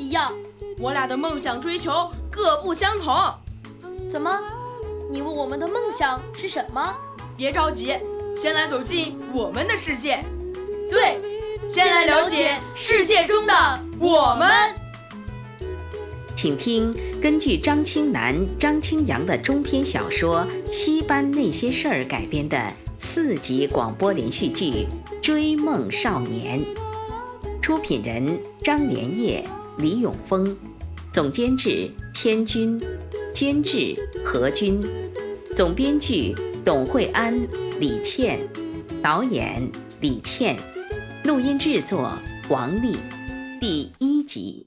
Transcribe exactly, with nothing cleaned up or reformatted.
一样， 我俩的梦想追求各不相同。 怎么？你问我们的梦想是什么？ 别着急，先来走进我们的世界。对，先来了解世界中的我们。 请听根据张清南、张清扬的中篇小说《七班那些事儿》改编的四集广播连续剧《追梦少年》，出品人张连业、李永峰，总监制千军，监制何军，总编剧董慧安、李倩，导演李倩，录音制作王丽。第一集。